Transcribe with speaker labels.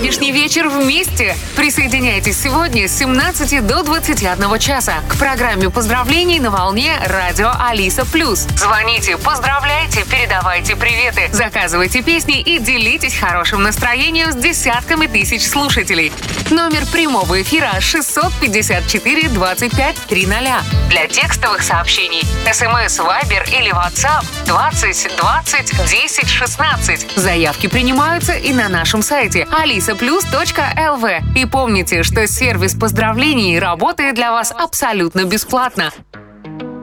Speaker 1: сегодняшний вечер вместе. Присоединяйтесь сегодня с 17 до 21 часа к программе поздравлений на волне радио Алиса Плюс. Звоните, поздравляйте, передавайте приветы, заказывайте песни и делитесь хорошим настроением с десятками тысяч слушателей. Номер прямого эфира 654 25 300. Для текстовых сообщений СМС, Вайбер или WhatsApp 20 20 10 16. Заявки принимаются и на нашем сайте alisaplus.lv. И помните, что сервис поздравлений работает для вас абсолютно бесплатно.